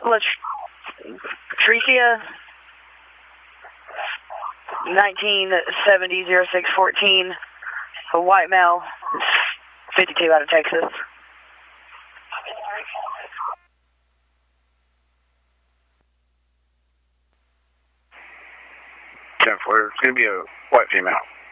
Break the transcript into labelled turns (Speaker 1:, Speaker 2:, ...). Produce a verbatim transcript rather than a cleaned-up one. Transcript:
Speaker 1: Latricia, nineteen seventy oh six fourteen, a white male, fifty-two out of Texas.
Speaker 2: ten four, it's going to be a white female.